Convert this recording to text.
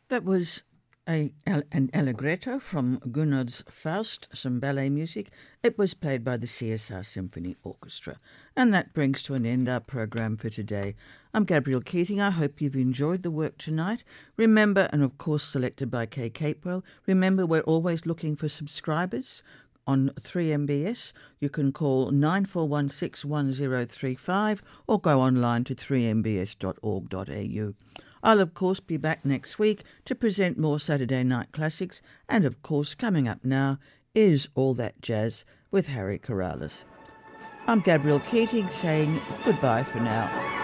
That was an allegretto from Gounod's Faust, some ballet music. It was played by the CSR Symphony Orchestra. And that brings to an end our program for today. I'm Gabrielle Keating. I hope you've enjoyed the work tonight. Remember, and of course selected by Kay Capewell, remember we're always looking for subscribers on 3MBS. You can call 94161035 or go online to 3mbs.org.au. I'll, of course, be back next week to present more Saturday Night Classics, and, of course, coming up now is All That Jazz with Harry Corrales. I'm Gabrielle Keating saying goodbye for now.